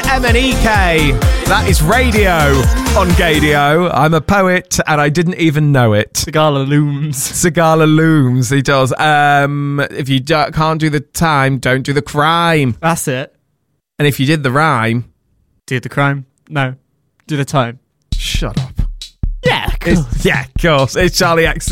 MNEK. That is radio on Gadio. I'm a poet and I didn't even know it. Segala looms, he does. If you can't do the time, don't do the crime. That's it. And if you did the rhyme... Do the crime? No. Do the time. Shut up. Yeah, of course. Of course. It's Charlie X.